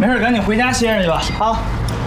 没事，赶紧回家歇着去吧。 好。